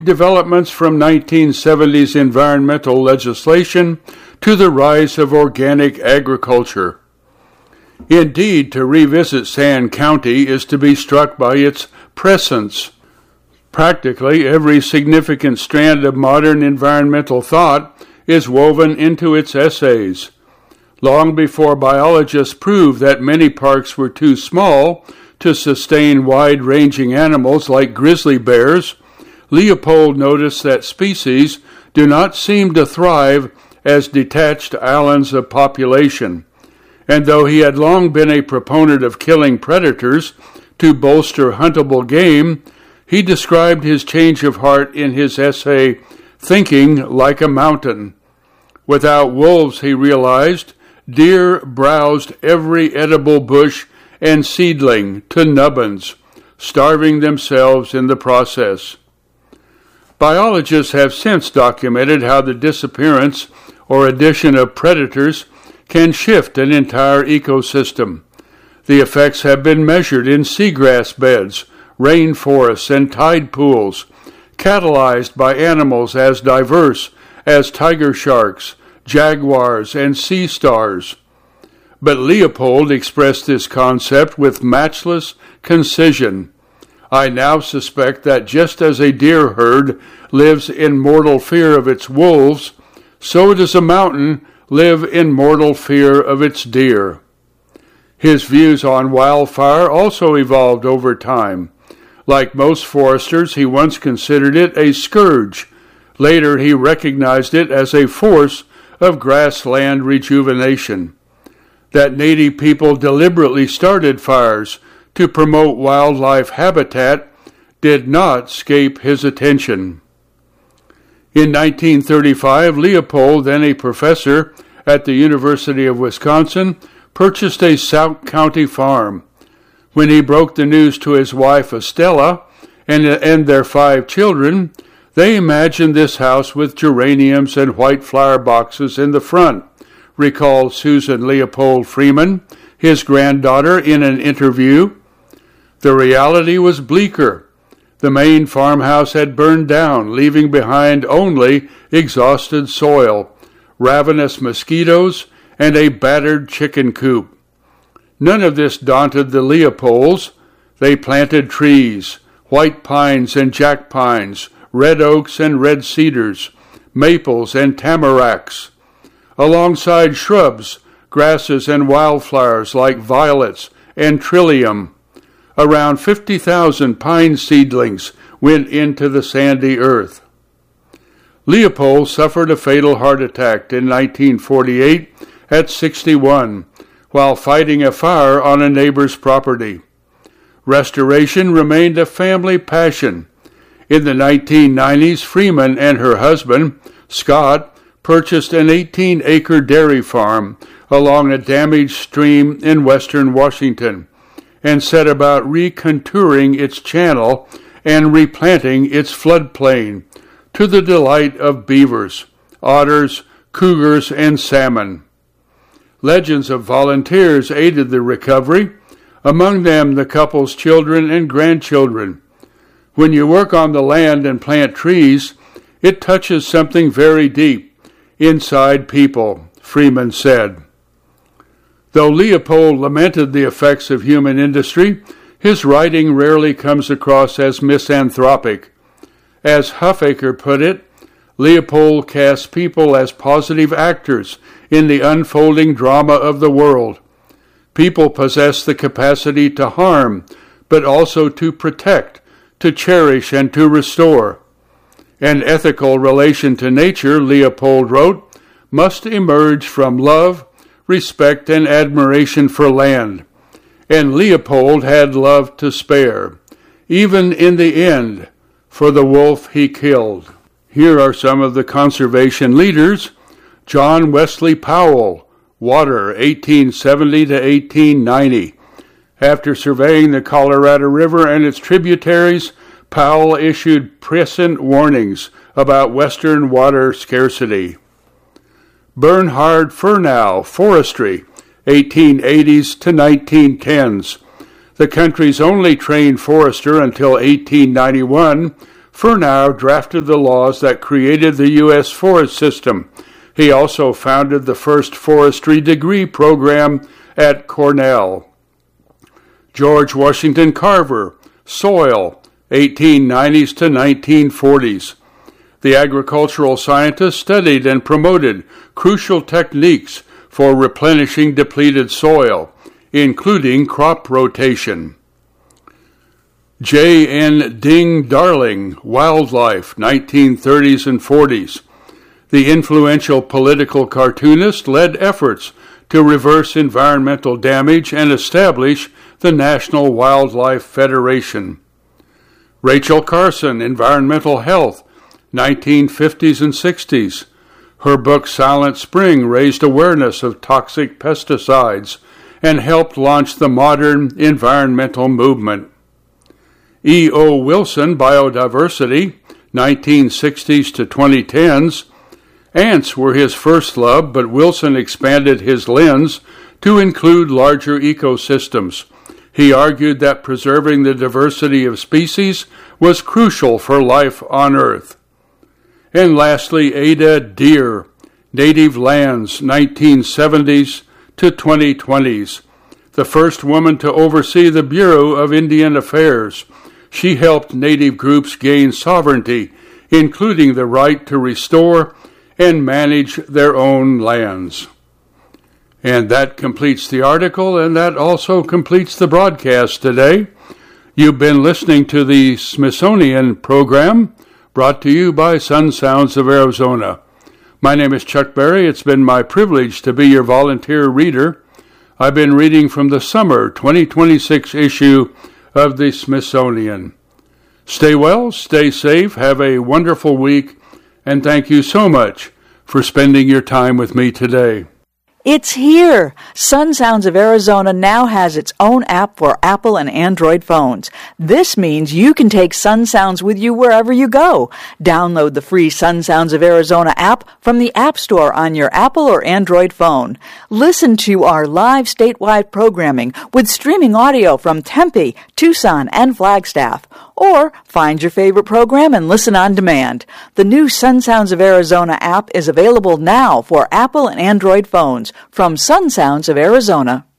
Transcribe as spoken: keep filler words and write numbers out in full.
developments from nineteen seventies environmental legislation to the rise of organic agriculture. Indeed, to revisit Sand County is to be struck by its presence. Practically every significant strand of modern environmental thought is woven into its essays. Long before biologists proved that many parks were too small to sustain wide-ranging animals like grizzly bears, Leopold noticed that species do not seem to thrive as detached islands of population, and though he had long been a proponent of killing predators to bolster huntable game, he described his change of heart in his essay, Thinking Like a Mountain. Without wolves, he realized, deer browsed every edible bush and seedling to nubbins, starving themselves in the process. Biologists have since documented how the disappearance or addition of predators can shift an entire ecosystem. The effects have been measured in seagrass beds, rainforests, and tide pools, catalyzed by animals as diverse as tiger sharks, jaguars, and sea stars. But Leopold expressed this concept with matchless concision. I now suspect that just as a deer herd lives in mortal fear of its wolves, so does a mountain live in mortal fear of its deer. His views on wildfire also evolved over time. Like most foresters, he once considered it a scourge. Later, he recognized it as a force of grassland rejuvenation. That native people deliberately started fires to promote wildlife habitat did not escape his attention. In nineteen thirty-five, Leopold, then a professor at the University of Wisconsin, purchased a South County farm. When he broke the news to his wife Estella and, and their five children, they imagined this house with geraniums and white flower boxes in the front, recalled Susan Leopold Freeman, his granddaughter, in an interview. The reality was bleaker. The main farmhouse had burned down, leaving behind only exhausted soil, ravenous mosquitoes, and a battered chicken coop. None of this daunted the Leopolds. They planted trees, white pines and jack pines, red oaks and red cedars, maples and tamaracks, alongside shrubs, grasses, and wildflowers like violets and trillium. Around fifty thousand pine seedlings went into the sandy earth. Leopold suffered a fatal heart attack in nineteen forty-eight at sixty-one while fighting a fire on a neighbor's property. Restoration remained a family passion. In the nineteen nineties, Freeman and her husband, Scott, purchased an eighteen-acre dairy farm along a damaged stream in western Washington and set about recontouring its channel and replanting its floodplain to the delight of beavers, otters, cougars, and salmon. Legends of volunteers aided the recovery, among them the couple's children and grandchildren. When you work on the land and plant trees, it touches something very deep, inside people, Freeman said. Though Leopold lamented the effects of human industry, his writing rarely comes across as misanthropic. As Huffaker put it, Leopold casts people as positive actors in the unfolding drama of the world. People possess the capacity to harm, but also to protect, to cherish, and to restore. An ethical relation to nature, Leopold wrote, must emerge from love, respect, and admiration for land. And Leopold had love to spare, even in the end, for the wolf he killed. Here are some of the conservation leaders. John Wesley Powell, Water, eighteen seventy to eighteen ninety. After surveying the Colorado River and its tributaries, Powell issued prescient warnings about western water scarcity. Bernhard Fernau, Forestry, eighteen eighties to nineteen tens. The country's only trained forester until eighteen ninety-one, Furnau drafted the laws that created the U S forest system. He also founded the first forestry degree program at Cornell. George Washington Carver, Soil, eighteen nineties to nineteen forties. The agricultural scientist studied and promoted crucial techniques for replenishing depleted soil, including crop rotation. J N Ding Darling, Wildlife, nineteen thirties and forties. The influential political cartoonist led efforts to reverse environmental damage and establish the National Wildlife Federation. Rachel Carson, Environmental Health, nineteen fifties and sixties. Her book Silent Spring raised awareness of toxic pesticides and helped launch the modern environmental movement. E O Wilson, Biodiversity, nineteen sixties to twenty tens. Ants were his first love, but Wilson expanded his lens to include larger ecosystems. He argued that preserving the diversity of species was crucial for life on Earth. And lastly, Ada Deer, Native Lands, nineteen seventies to twenty twenties. The first woman to oversee the Bureau of Indian Affairs. She helped Native groups gain sovereignty, including the right to restore and manage their own lands. And that completes the article, and that also completes the broadcast today. You've been listening to the Smithsonian Program, brought to you by Sun Sounds of Arizona. My name is Chuck Berry. It's been my privilege to be your volunteer reader. I've been reading from the summer twenty twenty-six issue of the Smithsonian. Stay well, stay safe, have a wonderful week, and thank you so much for spending your time with me today. It's here! Sun Sounds of Arizona now has its own app for Apple and Android phones. This means you can take Sun Sounds with you wherever you go. Download the free Sun Sounds of Arizona app from the App Store on your Apple or Android phone. Listen to our live statewide programming with streaming audio from Tempe, Tucson, and Flagstaff. Or find your favorite program and listen on demand. The new Sun Sounds of Arizona app is available now for Apple and Android phones from Sun Sounds of Arizona.